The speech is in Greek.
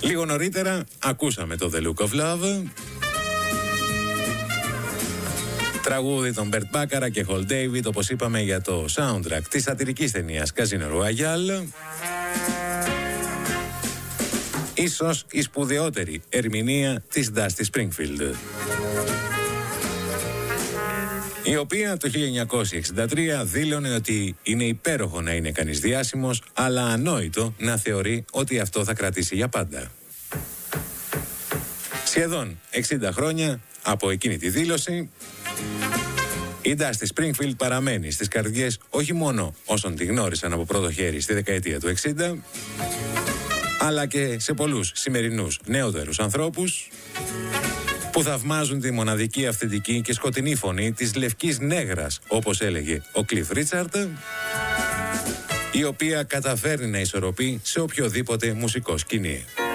Λίγο νωρίτερα ακούσαμε το The Look of Love, τραγούδι των Μπερτ Μπάκαρα και Χολ Ντέιβιτ, όπως είπαμε, για το soundtrack της σατιρικής ταινίας Casino Royale. Ίσως η σπουδαιότερη ερμηνεία της Dusty Springfield, η οποία το 1963 δήλωνε ότι είναι υπέροχο να είναι κανείς διάσημος, αλλά ανόητο να θεωρεί ότι αυτό θα κρατήσει για πάντα. Σχεδόν 60 χρόνια από εκείνη τη δήλωση, η Dusty Springfield παραμένει στις καρδιές όχι μόνο όσων τη γνώρισαν από πρώτο χέρι στη δεκαετία του 60, αλλά και σε πολλούς σημερινούς νεότερους ανθρώπους που θαυμάζουν τη μοναδική, αυθεντική και σκοτεινή φωνή της λευκής νέγρας, όπως έλεγε ο Cliff Richard, η οποία καταφέρνει να ισορροπεί σε οποιοδήποτε μουσικό σκηνή.